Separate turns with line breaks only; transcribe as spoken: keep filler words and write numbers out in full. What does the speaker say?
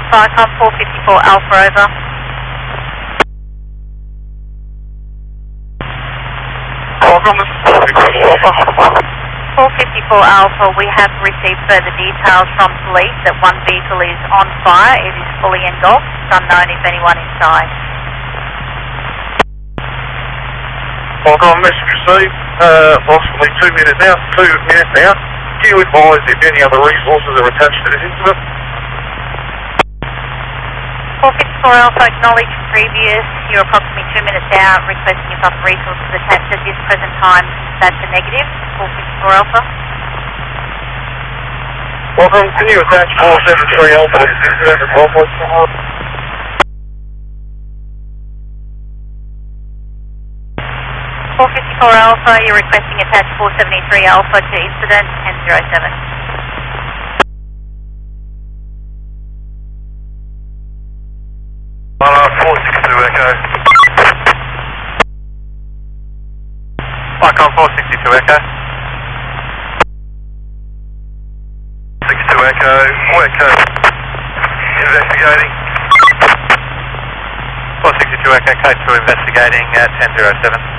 Vicom four fifty-four Alpha, over.
Vicom, this is four fifty-four Alpha.
four fifty-four Alpha, we have received further details from police that one vehicle is on fire. It is fully engulfed. It's unknown if anyone inside.
Vicom, message received. Uh, approximately two minutes now. Two minutes now. Can you advise if any other resources are attached to this incident?
four fifty-four Alpha, acknowledge previous. You're approximately two minutes out, requesting if other resources attached at this present time. That's a negative. four fifty-four Alpha.
Welcome, can you attach four seven three Alpha to this incident as well, please?
four fifty-four Alpha, you're requesting attach four seventy-three Alpha to incident ten zero seven.
Uh, four sixty-two Echo. Vicom four sixty-two Echo. sixty-two Echo, Echo. Investigating. four sixty-two Echo, code two investigating at ten zero seven.